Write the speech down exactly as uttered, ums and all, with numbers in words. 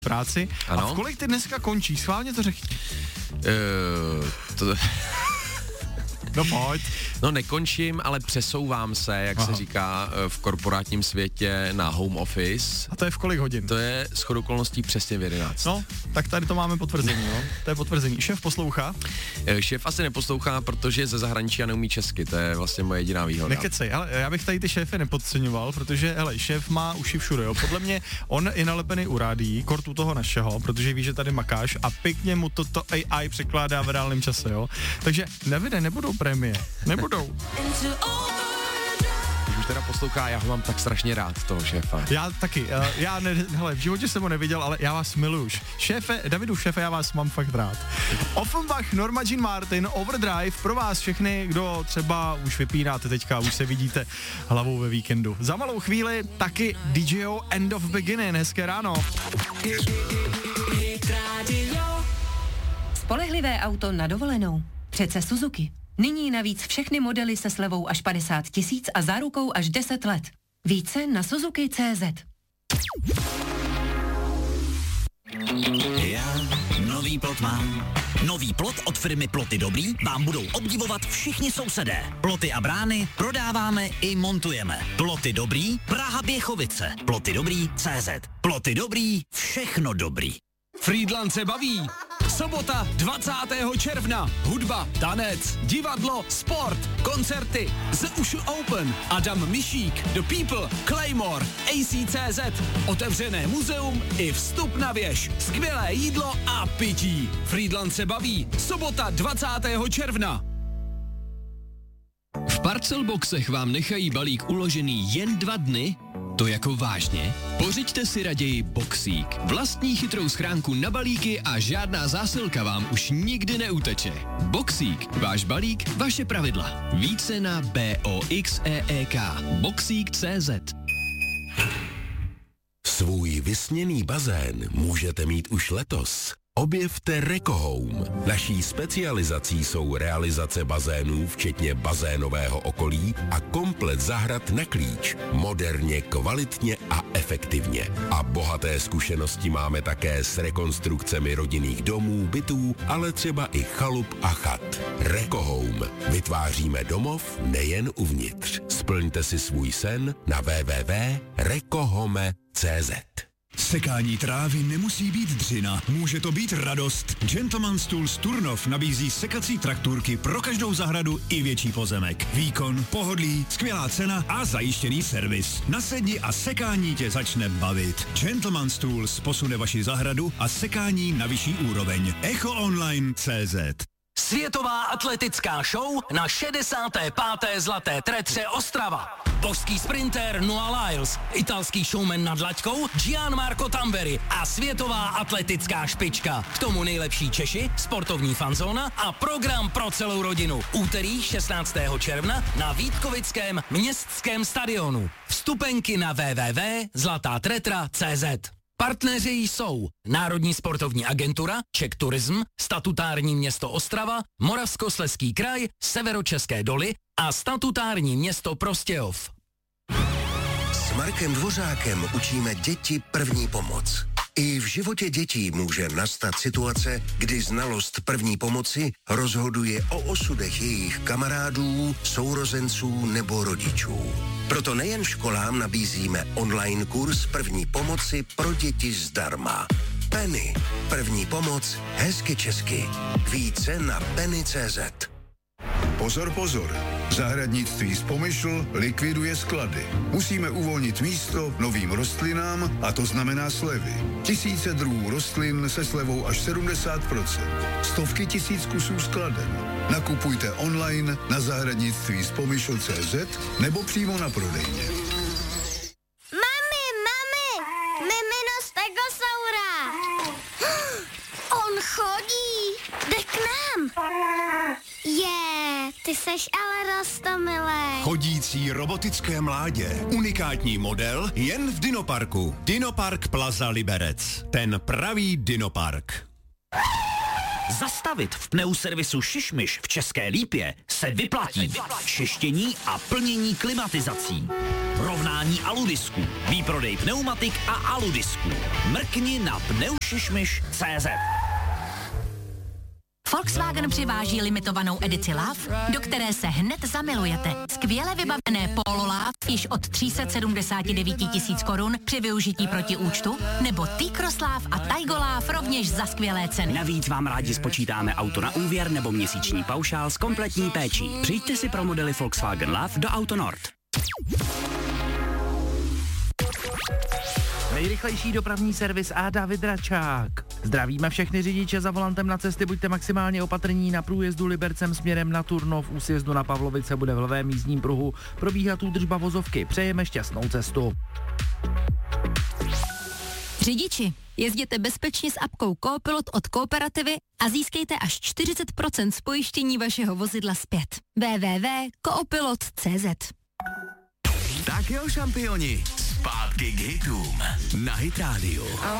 práci. Ano? A v kolik ty dneska končí? Schválně to řekni. Uh, to... No pojď. No nekončím, ale přesouvám se, jak Aha. se říká v korporátním světě, na home office. A to je v kolik hodin? To je shodou okolností přesně v jedenáct. No, tak tady to máme potvrzení, jo. To je potvrzení. Šéf poslouchá? Šéf asi neposlouchá, protože je ze zahraničí a neumí česky, to je vlastně moje jediná výhoda. Nekecej, ale já bych tady ty šéfy nepodceňoval, protože, hele, šéf má uši všude, jo. Podle mě on je nalepený u rádií, kortu toho našeho, protože ví, že tady makáš a pěkně mu toto A I překládá v reálném čase, jo. Takže nevide, nebudou prémie, nebudou. Když už teda poslouchá, já ho mám tak strašně rád, toho šéfa. Já taky, já ne, hele, v životě jsem ho neviděl, ale já vás miluju. Šéfe, Davidu šéfe, já vás mám fakt rád. Offenbach, Norma Jean Martin, Overdrive, pro vás všechny, kdo třeba už vypínáte teďka, už se vidíte hlavou ve víkendu. Za malou chvíli taky D J O End of Beginning, hezké ráno. Spolehlivé auto na dovolenou. Přece Suzuki. Nyní navíc všechny modely se slevou až padesát tisíc a zárukou až deset let. Více na Suzuki tečka cé zet. Já nový plot mám. Nový plot od firmy Ploty Dobrý vám budou obdivovat všichni sousedé. Ploty a brány prodáváme i montujeme. Ploty Dobrý, Praha Běchovice. Ploty Dobrý tečka cé zet. Ploty Dobrý, všechno dobrý. Frýdlant se baví. Sobota dvacátého června. Hudba, tanec, divadlo, sport, koncerty, The Ushu Open, Adam Mišík, The People, Claymore, A C tečka cé zet, otevřené muzeum i vstup na věž, skvělé jídlo a pití. Frýdlant se baví. Sobota dvacátého června. V Parcelboxech vám nechají balík uložený jen dva dny? To jako vážně? Pořiďte si raději Boxík. Vlastní chytrou schránku na balíky a žádná zásilka vám už nikdy neuteče. Boxík. Váš balík, vaše pravidla. Více na boxeek. Boxík tečka cé zet. Svůj vysněný bazén můžete mít už letos. Objevte Rekohome. Naší specializací jsou realizace bazénů, včetně bazénového okolí a komplet zahrad na klíč. Moderně, kvalitně a efektivně. A bohaté zkušenosti máme také s rekonstrukcemi rodinných domů, bytů, ale třeba i chalup a chat. Rekohome. Vytváříme domov nejen uvnitř. Splňte si svůj sen na w w w tečka rekohome tečka cé zet. Sekání trávy nemusí být dřina, může to být radost. Gentleman's Tools Turnov nabízí sekací traktůrky pro každou zahradu i větší pozemek. Výkon, pohodlí, skvělá cena a zajištěný servis. Nasedni a sekání tě začne bavit. Gentleman's Tools posune vaši zahradu a sekání na vyšší úroveň. echo online tečka cé zet. Světová atletická show na šedesáté páté Zlaté tretře Ostrava. Božský sprinter Noah Lyles, italský showman nad laťkou Gianmarco Tamberi a světová atletická špička. K tomu nejlepší Češi, sportovní fanzóna a program pro celou rodinu. Úterý šestnáctého června na Vítkovickém městském stadionu. Vstupenky na w w w tečka zlatá tretra tečka cé zet. Partneři jsou Národní sportovní agentura, Czech Tourism, statutární město Ostrava, Moravskoslezský kraj, Severočeské doly a statutární město Prostějov. S Markem Dvořákem učíme děti první pomoc. I v životě dětí může nastat situace, kdy znalost první pomoci rozhoduje o osudech jejich kamarádů, sourozenců nebo rodičů. Proto nejen školám nabízíme online kurz první pomoci pro děti zdarma. Penny. První pomoc hezky česky. Více na penny tečka cé zet. Pozor, pozor. Zahradnictví z Pomyšl likviduje sklady. Musíme uvolnit místo novým rostlinám a to znamená slevy. Tisíce druhů rostlin se slevou až sedmdesát procent. Stovky tisíc kusů skladen. Nakupujte online na zahradnictví z Pomyšl tečka cé zet nebo přímo na prodejně. Mami, mami, mimino Stegosaura. On chodí, jde k nám. Je, ty seš ale roztomilej. Chodící robotické mládě. Unikátní model jen v Dinoparku. Dinopark Plaza Liberec. Ten pravý Dinopark. Zastavit v pneuservisu Šišmiš v České Lípě se vyplatí. Čištění a plnění klimatizací. Rovnání aludisků. Výprodej pneumatik a aludisků. Mrkni na pneušišmiš tečka cé zet. Volkswagen přiváží limitovanou edici Love, do které se hned zamilujete. Skvěle vybavené Polo Love již od tři sta sedmdesát devět tisíc korun při využití proti účtu, nebo T-Cross Love a Taigo Love rovněž za skvělé ceny. Navíc vám rádi spočítáme auto na úvěr nebo měsíční paušál s kompletní péčí. Přijďte si pro modely Volkswagen Love do Auto Nord. Nejrychlejší dopravní servis a David Račák. Zdravíme všechny řidiče za volantem na cesty, buďte maximálně opatrní. Na průjezdu Libercem směrem na Turnov, u sjezdu na Pavlovice bude v levém jízdním pruhu probíhat údržba vozovky. Přejeme šťastnou cestu. Řidiči, jezděte bezpečně s apkou Coopilot od Kooperativy a získejte až čtyřicet procent z pojištění vašeho vozidla zpět. w w w tečka coopilot tečka cé zet. Tak jo, šampioni, zpátky k hitům na Hit Radio.